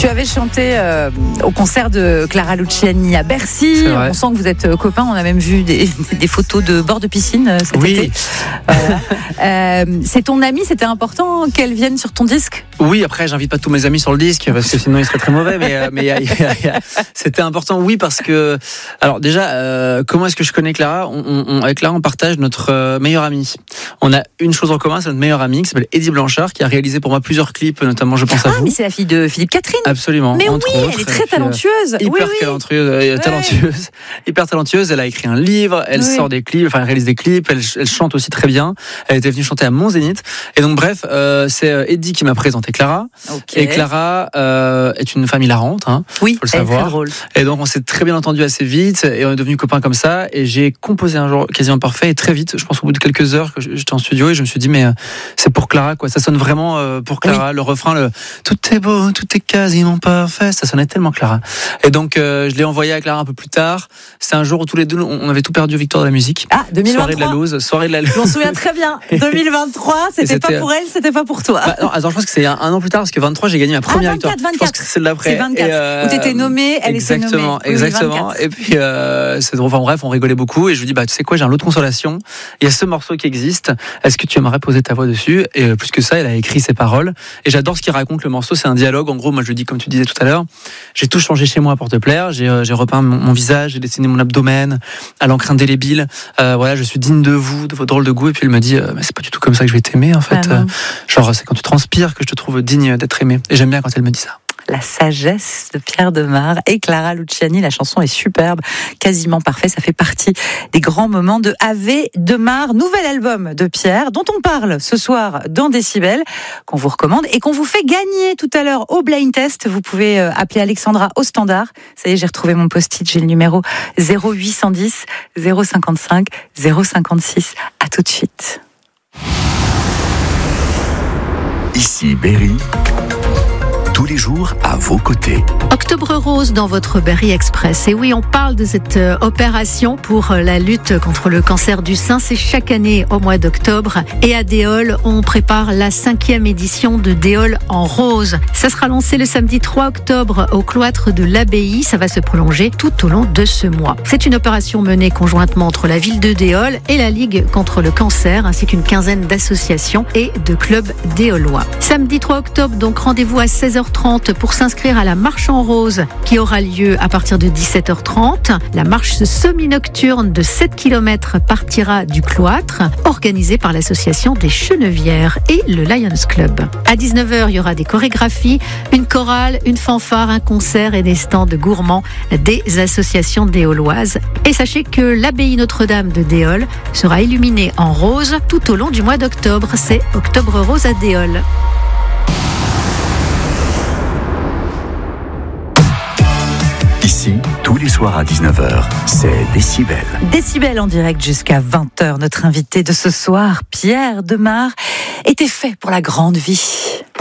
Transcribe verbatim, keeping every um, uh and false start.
Tu avais chanté euh, au concert de Clara Luciani à Bercy. On sent que vous êtes copains. On a même vu des, des photos de bord de piscine euh, cet oui. été. Voilà. euh, c'est ton amie, c'était important qu'elle vienne sur ton disque? Oui, après, j'invite pas tous mes amis sur le disque parce que sinon il serait très mauvais. Mais, euh, mais y a, y a, y a, c'était important, oui, parce que. Alors, déjà, euh, comment est-ce que je connais Clara? on, on, Avec Clara, on partage notre euh, meilleur ami. On a une chose en commun, c'est notre meilleur ami qui s'appelle Eddie Blanchard, qui a réalisé pour moi plusieurs clips, notamment Je pense à ah, vous. Ah, mais c'est la fille de Philippe Catherine. Absolument. Mais entre oui, autres, elle est très talentueuse. Puis, euh, hyper oui, oui. talentueuse, euh, talentueuse, hyper talentueuse. Elle a écrit un livre, elle oui. sort des clips, enfin elle réalise des clips, elle, elle chante aussi très bien. Elle était venue chanter à Mon Zénith. Et donc bref, euh, c'est Eddie qui m'a présenté Clara. Okay. Et Clara euh, est une femme hilarante, hein, oui, faut le savoir. Elle est très drôle. Et donc on s'est très bien entendu assez vite et on est devenus copains comme ça. Et j'ai composé un jour quasiment parfait et très vite. Je pense au bout de quelques heures que j'étais en studio et je me suis dit mais euh, c'est pour Clara quoi. Ça sonne vraiment euh, pour Clara. Oui. Le refrain, le tout est beau, tout est quasiment parfait. Ça sonnait tellement Clara. Et donc euh, je l'ai envoyé à Clara un peu plus tard. C'est un jour où tous les deux on avait tout perdu aux Victoires de la musique. Ah, deux mille vingt-trois. Soirée de la loose, soirée de la loose. Je m'en souviens très bien. deux mille vingt-trois, c'était, c'était pas pour elle, c'était pas pour toi. Bah, non, attends, je pense que c'est un, un an plus tard parce que vingt-trois j'ai gagné ma première ah, vingt-quatre, victoire. vingt-quatre. Je pense que c'est de l'après. C'est vingt-quatre. Et euh, où t'étais nommée, elle était nommée. Exactement, exactement. Oui, et puis euh, c'est drôle. Enfin bref, on rigolait beaucoup et je lui dis bah tu sais quoi, j'ai un lot de consolation. Il y a ce morceau qui existe. Est-ce que tu aimerais poser ta voix dessus? Et euh, plus que ça, elle a écrit ses paroles. Et j'adore ce qu'il raconte le morceau. C'est un dialogue. En gros, moi je le dis comme tu disais tout à l'heure. J'ai tout changé chez moi pour te plaire. J'ai, euh, j'ai repeint mon, mon visage, j'ai dessiné mon abdomen à l'encre indélébile. Euh, voilà, je suis digne de vous, de vos drôles de goût. Et puis elle me dit, euh, mais c'est pas du tout comme ça que je vais t'aimer en fait. Ah euh, genre c'est quand tu transpires que je te trouve digne d'être aimé. Et j'aime bien quand elle me dit ça. La sagesse de Pierre Demar et Clara Luciani. La chanson est superbe, quasiment parfait. Ça fait partie des grands moments de Ave Demar, nouvel album de Pierre, dont on parle ce soir dans Décibel, qu'on vous recommande et qu'on vous fait gagner tout à l'heure au blind test. Vous pouvez appeler Alexandra au standard. Ça y est, j'ai retrouvé mon post-it. J'ai le numéro zéro huit cent dix zéro cinquante-cinq zéro cinquante-six. À tout de suite. Ici Berry. Tous les jours à vos côtés. Octobre rose dans votre Berry Express. Et oui, on parle de cette euh, opération pour euh, la lutte contre le cancer du sein. C'est chaque année au mois d'octobre. Et à Déol, on prépare la cinquième édition de Déol en rose. Ça sera lancé le samedi trois octobre au cloître de l'Abbaye. Ça va se prolonger tout au long de ce mois. C'est une opération menée conjointement entre la ville de Déol et la Ligue contre le cancer, ainsi qu'une quinzaine d'associations et de clubs déolois. Samedi trois octobre, donc rendez-vous à seize heures trente pour s'inscrire à la marche en rose qui aura lieu à partir de dix-sept heures trente. La marche semi-nocturne de sept kilomètres partira du cloître, organisée par l'association des Chenevières et le Lions Club. À dix-neuf heures, il y aura des chorégraphies, une chorale, une fanfare, un concert et des stands gourmands des associations déoloises. Et sachez que l'abbaye Notre-Dame de Déol sera illuminée en rose tout au long du mois d'octobre. C'est Octobre Rose à Déol. Ici, tous les soirs à dix-neuf heures, c'est Décibel. Décibel en direct jusqu'à vingt heures. Notre invité de ce soir, Pierre Demar, était fait pour la grande vie.